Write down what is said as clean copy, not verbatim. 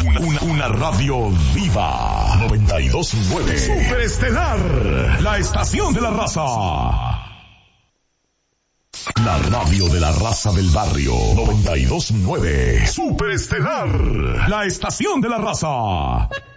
Una radio viva. 92.9. Superestelar. La estación de la raza. La radio de la raza del barrio. 92.9. Superestelar. La estación de la raza.